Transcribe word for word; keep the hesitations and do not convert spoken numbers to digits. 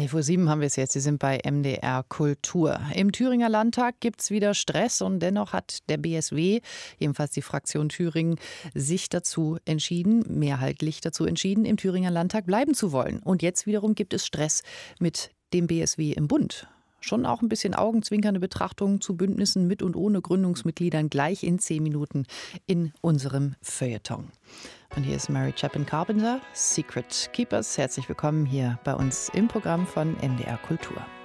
elf Uhr sieben haben wir es jetzt. Sie sind bei M D R Kultur. Im Thüringer Landtag gibt es wieder Stress und dennoch hat der B S W, jedenfalls die Fraktion Thüringen, sich dazu entschieden, mehrheitlich dazu entschieden, im Thüringer Landtag bleiben zu wollen. Und jetzt wiederum gibt es Stress mit dem B S W im Bund. Schon auch ein bisschen augenzwinkernde Betrachtungen zu Bündnissen mit und ohne Gründungsmitgliedern gleich in zehn Minuten in unserem Feuilleton. Und hier ist Mary Chapin Carpenter, Secret Keepers. Herzlich willkommen hier bei uns im Programm von M D R Kultur.